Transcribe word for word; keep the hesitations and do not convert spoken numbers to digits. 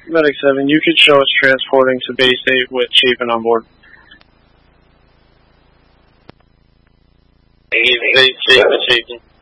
Medic seven, you could show us transporting to base eight with Chapin on board. Eight, eight, Chapin, Chapin.